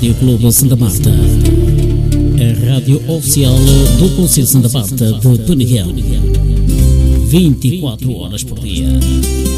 Rádio Clube Santa Marta, a rádio oficial do Conselho Santa Marta de Peneguel, 24 horas por dia.